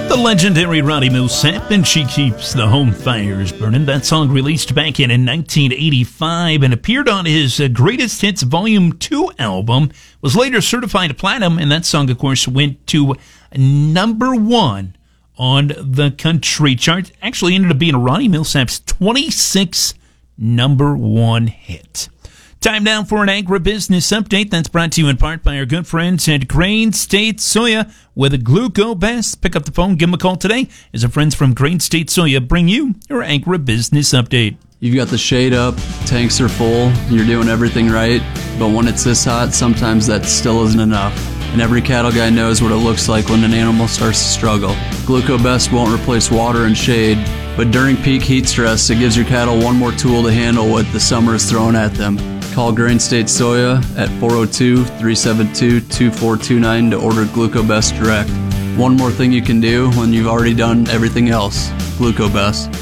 The legendary Ronnie Milsap, and She Keeps the Home Fires Burning. That song released back in 1985 and appeared on his Greatest Hits Volume 2 album, was later certified platinum, and that song, of course, went to number 1 on the country chart. Actually ended up being Ronnie Milsap's 26th number 1 hit. Time now for an agribusiness update that's brought to you in part by our good friends at Grain State Soya with a GlucoBest. Pick up the phone, give them a call today as our friends from Grain State Soya bring you your agribusiness update. You've got the shade up, tanks are full, you're doing everything right, but when it's this hot, sometimes that still isn't enough. And every cattle guy knows what it looks like when an animal starts to struggle. GlucoBest won't replace water and shade, but during peak heat stress, it gives your cattle one more tool to handle what the summer is throwing at them. Call Grain State Soya at 402-372-2429 to order GlucoBest direct. One more thing you can do when you've already done everything else. GlucoBest.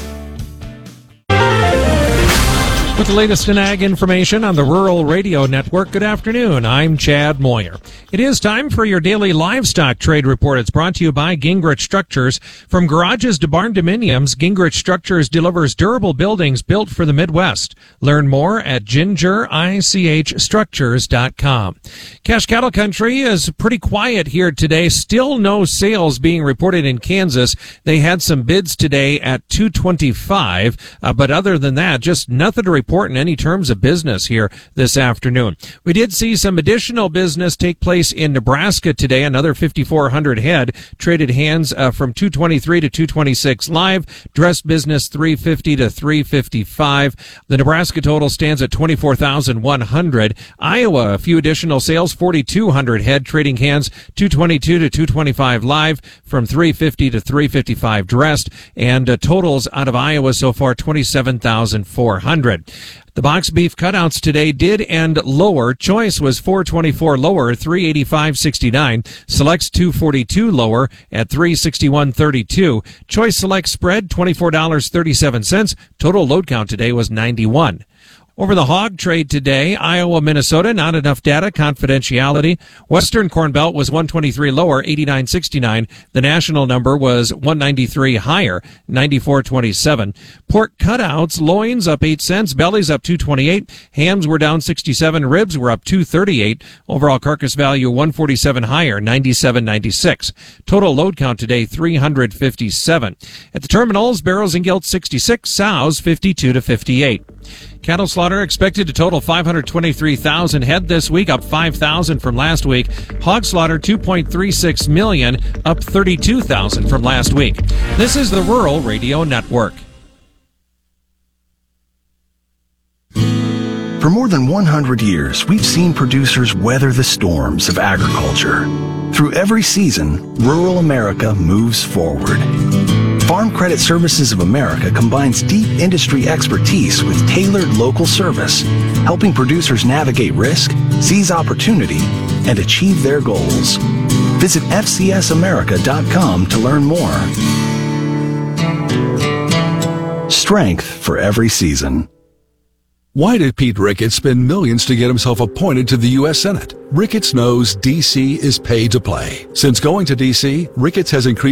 With the latest in ag information on the Rural Radio Network, good afternoon. I'm Chad Moyer. It is time for your daily livestock trade report. It's brought to you by Gingrich Structures. From garages to barn dominiums, Gingrich Structures delivers durable buildings built for the Midwest. Learn more at gingerichstructures.com. Cash cattle country is pretty quiet here today. Still no sales being reported in Kansas. They had some bids today at 225, but other than that, just nothing to report in any terms of business here this afternoon. We did see some additional business take place in Nebraska today. Another 5,400 head traded hands from 223 to 226 live. Dress business 350 to 355. The Nebraska total stands at 24,100. Iowa, a few additional sales, 4,200 head trading hands 222 to 225 live from 350 to 355 dressed. And totals out of Iowa so far 27,400. The box beef cutouts today did end lower. Choice was $4.24 lower, $3.85.69. Selects $2.42 lower at $3.61.32. Choice Select spread $24.37. Total load count today was 91. Over the hog trade today, Iowa, Minnesota, not enough data, confidentiality. Western Corn Belt was 123 lower, 89.69. The national number was 193 higher, 94.27. Pork cutouts, loins up 8 cents, bellies up 2.28. Hams were down 67, ribs were up 2.38. Overall carcass value 147 higher, 97.96. Total load count today 357. At the terminals, barrels and gilts 66, sows 52 to 58. Cattle slaughter expected to total 523,000 head this week, up 5,000 from last week. Hog slaughter 2.36 million, up 32,000 from last week. This is the Rural Radio Network. For more than 100 years, we've seen producers weather the storms of agriculture. Through every season, rural America moves forward. Farm Credit Services of America combines deep industry expertise with tailored local service, helping producers navigate risk, seize opportunity, and achieve their goals. Visit fcsamerica.com to learn more. Strength for every season. Why did Pete Ricketts spend millions to get himself appointed to the U.S. Senate? Ricketts knows D.C. is paid to play. Since going to D.C., Ricketts has increased